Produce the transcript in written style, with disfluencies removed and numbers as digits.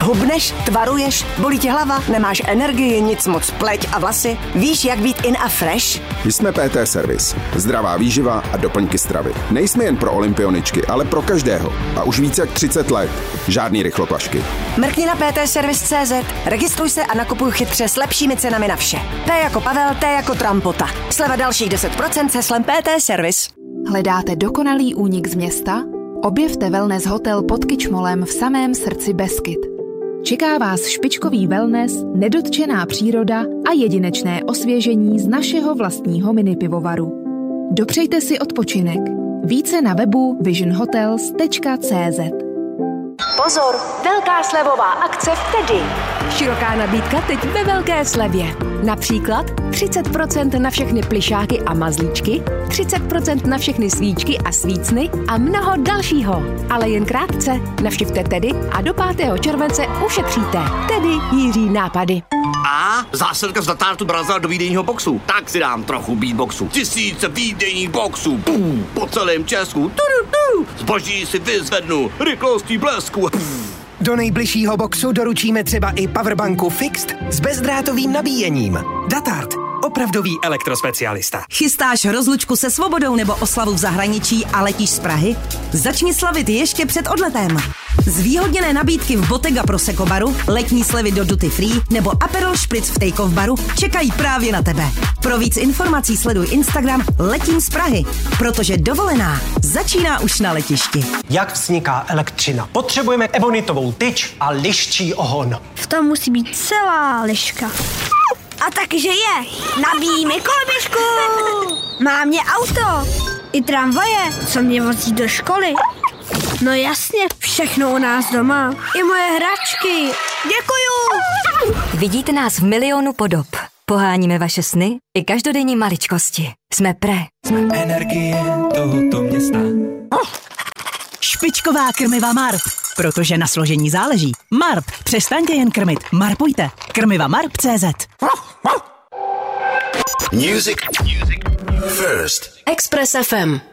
Hubneš, tvaruješ, bolí tě hlava, nemáš energii, nic moc, pleť a vlasy? Víš, jak být in a fresh? Jsme PT Service. Zdravá výživa a doplňky stravy. Nejsme jen pro olympioničky, ale pro každého. A už více jak 30 let. Žádný rychlokvašky. Mrkni na ptservice.cz, registruj se a nakupuj chytře s lepšími cenami na vše. P jako Pavel, T jako Trampota. Sleva dalších 10% se slem PT Service. Hledáte dokonalý únik z města? Objevte Wellness Hotel pod Kyčmolem v samém srdci Beskyd. Čeká vás špičkový wellness, nedotčená příroda a jedinečné osvěžení z našeho vlastního minipivovaru. Dopřejte si odpočinek. Více na webu visionhotels.cz. Pozor, velká slevová akce v Tedy. Široká nabídka teď ve velké slevě. Například 30% na všechny plyšáky a mazlíčky, 30% na všechny svíčky a svícny a mnoho dalšího. Ale jen krátce. Navštivte Tedy a do 5. července ušetříte. Tedy Jiří nápady. A zásilka z Datártu dorazila do výdejního boxu. Tak si dám trochu beatboxu. 1000 výdejních boxů. Po celém Česku. Zboží si vyzvednu. Rychlostí blesku. Do nejbližšího boxu doručíme třeba i powerbanku Fixed s bezdrátovým nabíjením. Datart. Opravdový elektrospecialista. Chystáš rozlučku se svobodou nebo oslavu v zahraničí a letíš z Prahy? Začni slavit ještě před odletem. Zvýhodněné nabídky v Bottega Prosecco baru, letní slevy do Duty Free nebo Aperol Spritz v Take-Off baru čekají právě na tebe. Pro víc informací sleduj Instagram Letím z Prahy, protože dovolená začíná už na letišti. Jak vzniká elektřina? Potřebujeme ebonitovou tyč a liščí ohon. V tom musí být celá liška. A taky, že je. Nabíjí mi koloběžku. Má mě auto. I tramvaje, co mě vozí do školy. No jasně, všechno u nás doma. I moje hračky. Děkuju. Vidíte nás v milionu podob. Poháníme vaše sny i každodenní maličkosti. Jsme Energie tohoto města. Špičková krmiva Marp, protože na složení záleží. Marp, přestaňte jen krmit, marpujte. Krmiva Marp.cz. Music first. Express FM.